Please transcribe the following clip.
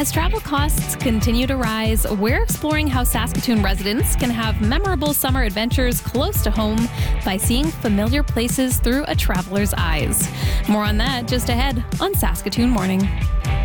As travel costs continue to rise, we're exploring how Saskatoon residents can have memorable summer adventures close to home by seeing familiar places through a traveler's eyes. More on that just ahead on Saskatoon Morning.